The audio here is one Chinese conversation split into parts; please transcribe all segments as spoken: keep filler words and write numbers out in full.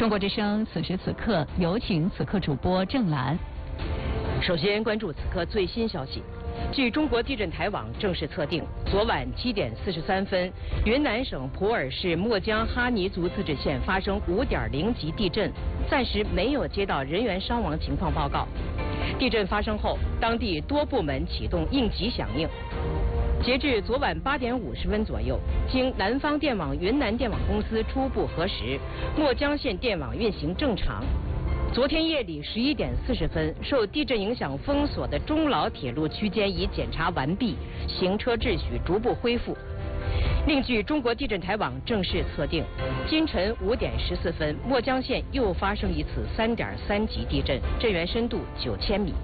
中国之声此时此刻有请此刻主播郑兰。 首先关注此刻最新消息。据中国地震台网正式测定，昨晚七点四十三分，云南省普洱市墨江哈尼族自治县发生五点零级地震，暂时没有接到人员伤亡情况报告。地震发生后，当地多部门启动应急响应。截至昨晚八点五十分左右，经南方电网云南电网公司初步核实，墨江县电网运行正常。昨天夜里十一点四十分，受地震影响封锁的中老铁路区间已检查完毕，行车秩序逐步恢复。另据中国地震台网正式测定，今晨五点十四分，墨江县又发生一次三点三级地震，震源深度九千米。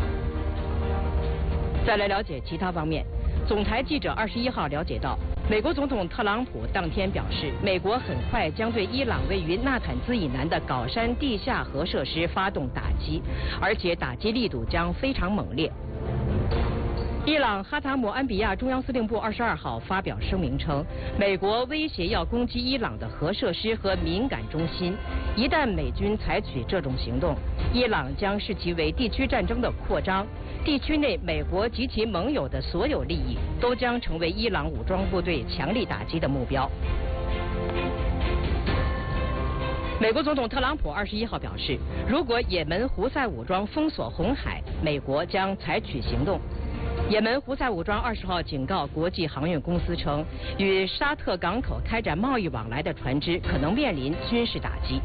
再来了解其他方面。总台记者二十一号了解到，美国总统特朗普当天表示，美国很快将对伊朗位于纳坦兹以南的镐山地下核设施发动打击，而且打击力度将非常猛烈。伊朗哈塔姆安比亚中央司令部二十二号发表声明称，美国威胁要攻击伊朗的核设施和敏感中心，一旦美军采取这种行动，伊朗将视其为地区战争的扩张，地区内美国及其盟友的所有利益都将成为伊朗武装部队强力打击的目标。美国总统特朗普二十一号表示，如果也门胡塞武装封锁红海，美国将采取行动。也门胡塞武装二十号警告国际航运公司称，与沙特港口开展贸易往来的船只可能面临军事打击。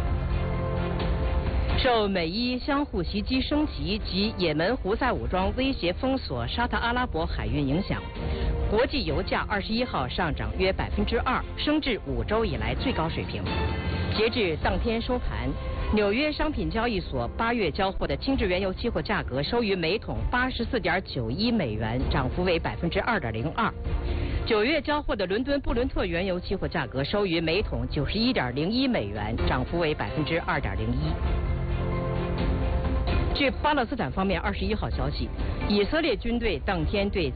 受美伊相互袭击升级及也门胡塞武装威胁封锁沙特阿拉伯海运影响，国际油价二十一号上涨约百分之二，升至五周以来最高水平。截至当天收盘，纽约商品交易所八月交货的轻质原油期货价格收于每桶八十四点九一美元，涨幅为百分之二点零二。九月交货的伦敦布伦特原油期货价格收于每桶九十一点零一美元，涨幅为百分之二点零一。据巴勒斯坦方面二十一号消息，以色列军队当天对